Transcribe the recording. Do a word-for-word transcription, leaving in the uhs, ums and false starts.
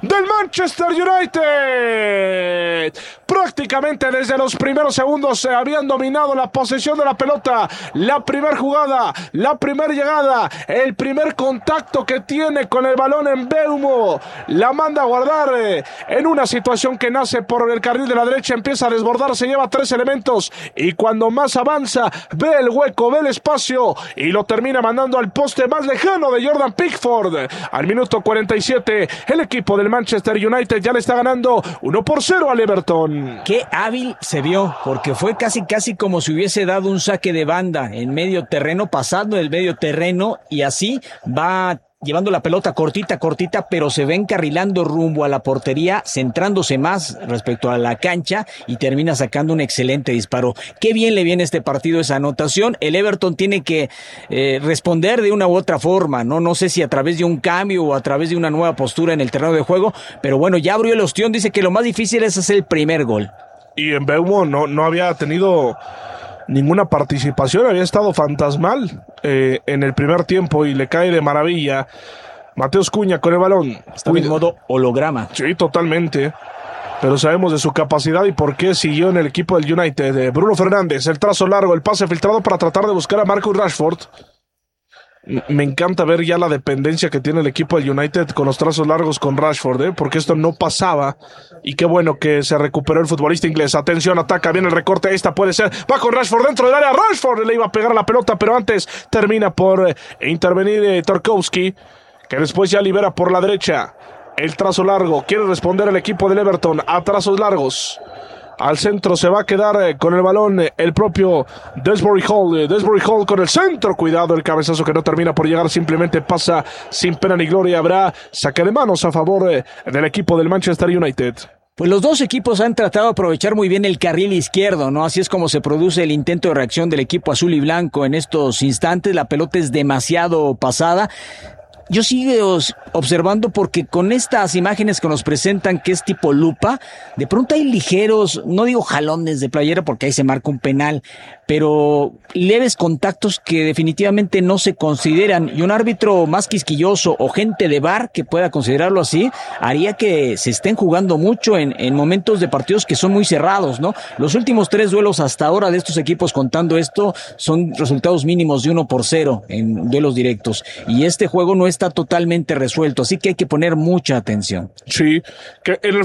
del Manchester United. Prácticamente desde los primeros segundos se habían dominado la posesión de la pelota. La primera jugada, la primera llegada, el primer contacto que tiene con el balón en Mbeumo. La manda a guardar en una situación que nace por el carril de la derecha, empieza a desbordar, se lleva tres elementos y cuando más avanza ve el hueco, ve el espacio y lo termina mandando al poste más lejano de Jordan Pickford. Al minuto cuarenta y siete el equipo del Manchester United ya le está ganando uno por cero al Everton. Qué hábil se vio, porque fue casi casi como si hubiese dado un saque de banda en medio terreno, pasando el medio terreno y así va llevando la pelota cortita, cortita, pero se ve encarrilando rumbo a la portería, centrándose más respecto a la cancha y termina sacando un excelente disparo. Qué bien le viene este partido esa anotación. El Everton tiene que eh, responder de una u otra forma, ¿no? No sé si a través de un cambio o a través de una nueva postura en el terreno de juego, pero bueno, ya abrió el ostión, dice que lo más difícil es hacer el primer gol. Y en Mbeumo no, no había tenido ninguna participación, había estado fantasmal eh, en el primer tiempo y le cae de maravilla. Mateus Cunha con el balón. Está en modo holograma. Sí, totalmente. Pero sabemos de su capacidad y por qué siguió en el equipo del United. Bruno Fernández, el trazo largo, el pase filtrado para tratar de buscar a Marcus Rashford. Me encanta ver ya la dependencia que tiene el equipo del United con los trazos largos con Rashford, ¿eh? Porque esto no pasaba. Y qué bueno que se recuperó el futbolista inglés. Atención, ataca, viene el recorte, esta puede ser. Va con Rashford dentro del área. Rashford le iba a pegar a la pelota, pero antes termina por eh, intervenir eh, Tarkowski, que después ya libera por la derecha. El trazo largo, quiere responder el equipo del Everton a trazos largos. Al centro se va a quedar eh, con el balón eh, el propio Desbury Hall. Eh, Desbury Hall con el centro. Cuidado, el cabezazo que no termina por llegar. Simplemente pasa sin pena ni gloria. Habrá saque de manos a favor eh, del equipo del Manchester United. Pues los dos equipos han tratado de aprovechar muy bien el carril izquierdo, ¿no? Así es como se produce el intento de reacción del equipo azul y blanco en estos instantes. La pelota es demasiado pasada. Yo sigo observando porque con estas imágenes que nos presentan, que es tipo lupa, de pronto hay ligeros, no digo jalones de playera porque ahí se marca un penal, pero leves contactos que definitivamente no se consideran, y un árbitro más quisquilloso o gente de V A R que pueda considerarlo así, haría que se estén jugando mucho en, en momentos de partidos que son muy cerrados, ¿no? Los últimos tres duelos hasta ahora de estos equipos, contando esto, son resultados mínimos de uno por cero en duelos directos, y este juego no está totalmente resuelto, así que hay que poner mucha atención. Sí, que en el